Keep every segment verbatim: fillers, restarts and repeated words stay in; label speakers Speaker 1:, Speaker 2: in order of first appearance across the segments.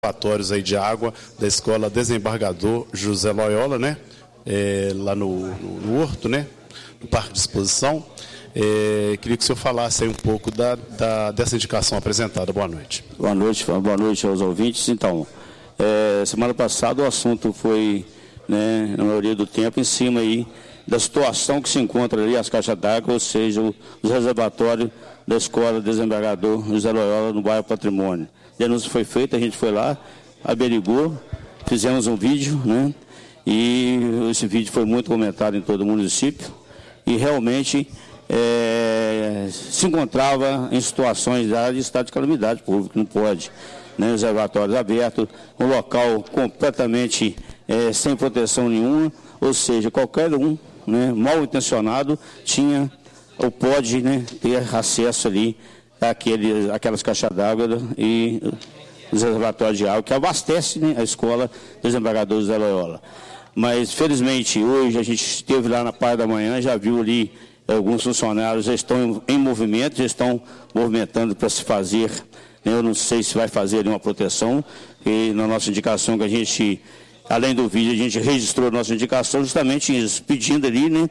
Speaker 1: reservatórios aí de água da Escola Desembargador José Loyola, né? É, lá no, no, no Horto, né? No Parque de Exposição. É, queria que o senhor falasse aí um pouco da, da, dessa indicação apresentada. Boa noite.
Speaker 2: Boa noite, boa noite aos ouvintes. Então, é, semana passada o assunto foi, né, na maioria do tempo, em cima aí da situação que se encontra ali, as caixas d'água, ou seja, os reservatórios da Escola Desembargador José Loyola, no bairro Patrimônio. A denúncia foi feita, a gente foi lá, averigou, fizemos um vídeo, né? E esse vídeo foi muito comentado em todo o município e realmente é, se encontrava em situações de estado de calamidade pública, não pode, né? Reservatórios abertos, um local completamente é, sem proteção nenhuma, ou seja, qualquer um, né, mal intencionado tinha ou pode, né, ter acesso ali àquele, àquelas caixas d'água e os reservatórios de água que abastecem, né, a Escola Desembargador José Loyola. Mas, felizmente, hoje a gente esteve lá na parte da manhã, já viu ali alguns funcionários já estão em movimento, já estão movimentando para se fazer, né, eu não sei se vai fazer ali uma proteção, e na nossa indicação que a gente, além do vídeo, a gente registrou a nossa indicação justamente isso, pedindo ali, né,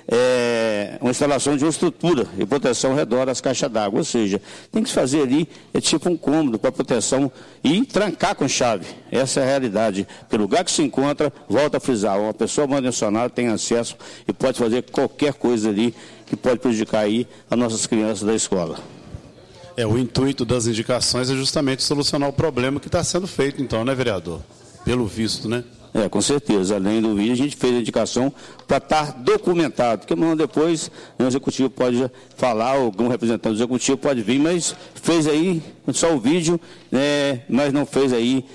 Speaker 2: é, uma instalação de uma estrutura de proteção ao redor das caixas d'água, ou seja, tem que se fazer ali, é tipo um cômodo para proteção e trancar com chave. Essa é a realidade. Porque o lugar que se encontra, volta a frisar, uma pessoa mal intencionada tem acesso e pode fazer qualquer coisa ali que pode prejudicar aí as nossas crianças da escola.
Speaker 1: É, o intuito das indicações é justamente solucionar o problema que está sendo feito, então, né, vereador? Pelo visto, né?
Speaker 2: É, com certeza. Além do vídeo, a gente fez a indicação para estar documentado, porque amanhã depois o executivo pode falar, algum representante do executivo pode vir, mas fez aí só o vídeo, né, mas não fez aí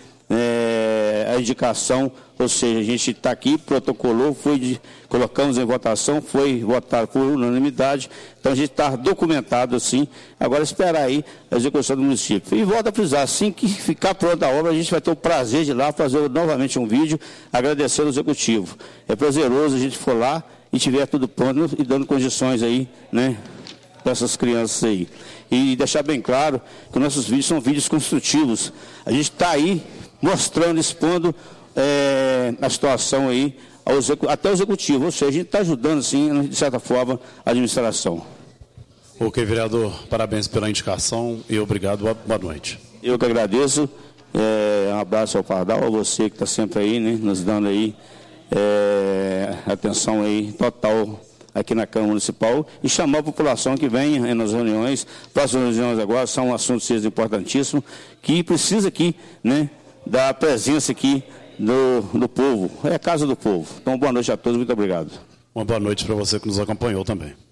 Speaker 2: é, a indicação, ou seja, a gente está aqui, protocolou, foi de, colocamos em votação, foi votado por unanimidade, então a gente está documentado assim, agora esperar aí a execução do município. E volto a frisar, assim que ficar pronta a obra, a gente vai ter o prazer de ir lá fazer novamente um vídeo, agradecendo ao executivo. É prazeroso a gente for lá e tiver tudo pronto e dando condições aí, né, para essas crianças aí. E deixar bem claro que nossos vídeos são vídeos construtivos. A gente está aí mostrando, expondo é, a situação aí, ao até o executivo, ou seja, a gente está ajudando, sim, de certa forma, a administração.
Speaker 1: Ok, vereador, parabéns pela indicação e obrigado, boa noite.
Speaker 2: Eu que agradeço, é, um abraço ao Pardal, a você que está sempre aí, né, nos dando aí é, atenção aí total aqui na Câmara Municipal e chamar a população que venha nas reuniões, próximas reuniões agora, são assuntos importantíssimos, que precisa aqui, né, da presença aqui do, do povo, é a casa do povo. Então, boa noite a todos, muito obrigado.
Speaker 1: Uma boa noite para você que nos acompanhou também.